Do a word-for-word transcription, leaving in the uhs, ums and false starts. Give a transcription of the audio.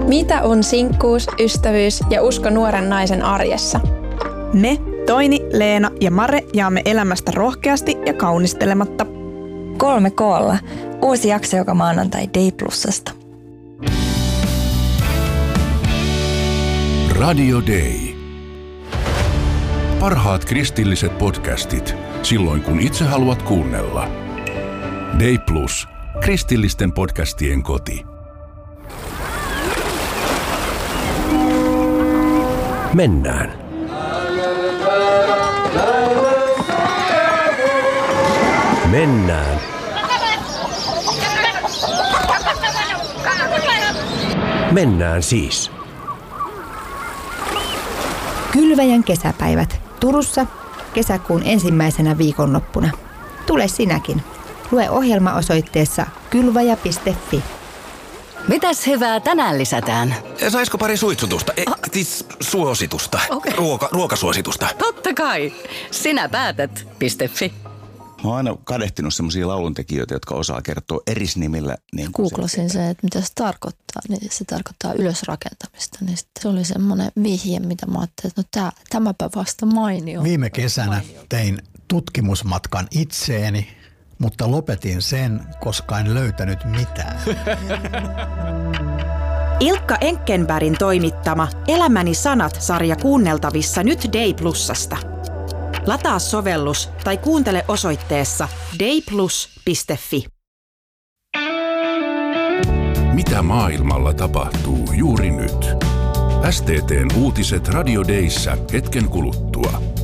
Mitä on sinkkuus, ystävyys ja usko nuoren naisen arjessa? Me, Toini, Leena ja Mare jaamme elämästä rohkeasti ja kaunistelematta. Kolme koolla. Uusi jakso joka maanantai Day Plusasta. Radio Day. Parhaat kristilliset podcastit silloin kun itse haluat kuunnella. Day Plus. Kristillisten podcastien koti. Mennään. Mennään. Mennään siis. Kylväjän kesäpäivät Turussa kesäkuun ensimmäisenä viikonloppuna. Tule sinäkin. Lue ohjelma osoitteessa kylväjä piste fi. Mitäs hyvää tänään lisätään? Saisiko pari suitsutusta? E, siis suositusta. Okay. Ruoka, ruokasuositusta. Totta kai. Sinä päätät. .fi. Mä oon aina kadehtinut semmosia lauluntekijöitä, jotka osaa kertoa erisnimillä. Niin Googlasin se, että mitä se tarkoittaa. Niin se tarkoittaa ylösrakentamista. Niin se oli semmoinen vihje, mitä mä ajattelin, että no tää, tämäpä vasta mainio. Viime kesänä tein tutkimusmatkan itseeni, mutta lopetin sen, koska en löytänyt mitään. Ilkka Enkenbergin toimittama Elämäni sanat-sarja kuunneltavissa nyt Day Plusasta. Lataa sovellus tai kuuntele osoitteessa dayplus piste fi. Mitä maailmalla tapahtuu juuri nyt? S T T:n uutiset Radio Dayssä hetken kuluttua.